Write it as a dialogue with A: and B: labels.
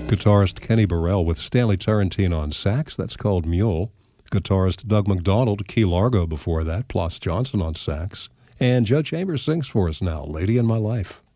A: Guitarist Kenny Burrell with Stanley Turrentine on sax. That's called Mule. Guitarist Doug McDonald, Key Largo before that, plus Johnson on sax. And Joe Chambers sings for us now, Lady in My Life.